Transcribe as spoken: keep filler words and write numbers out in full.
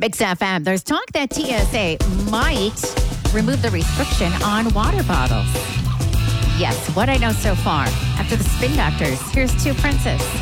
Mix F M. There's talk that T S A might remove the restriction on water bottles. Yes, what I know so far. After the Spin Doctors, here's Two Princes.